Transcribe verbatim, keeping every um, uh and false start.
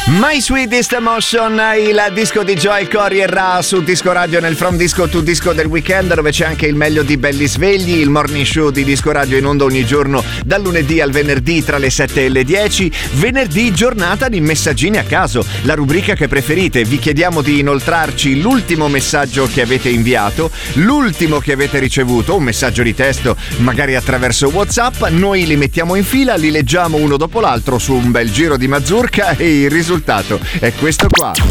My Sweetest Emotion, il disco di Joel Corey e Ra su Disco Radio nel From Disco to Disco del weekend, dove c'è anche il meglio di Belli Svegli, il morning show di Disco Radio in onda ogni giorno dal lunedì al venerdì tra le sette e le dieci. Venerdì giornata di messaggini a caso, la rubrica che preferite. Vi chiediamo di inoltrarci l'ultimo messaggio che avete inviato, l'ultimo che avete ricevuto, un messaggio di testo magari attraverso WhatsApp. Noi li mettiamo in fila, li leggiamo uno dopo l'altro su un bel giro di mazurka e il risultato è questo qua.